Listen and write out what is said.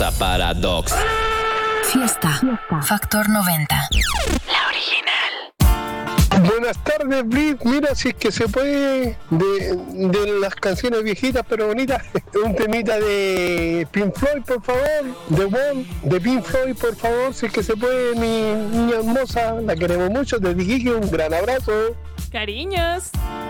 Paradox. Fiesta. Factor 90. La original. Buenas tardes, Blitz. Mira, si es que se puede, de las canciones viejitas pero bonitas, un temita de Pink Floyd, por favor. The Wall, de Pink Floyd, por favor, si es que se puede, mi niña hermosa. La queremos mucho. Desde Iquique, un gran abrazo. Cariños.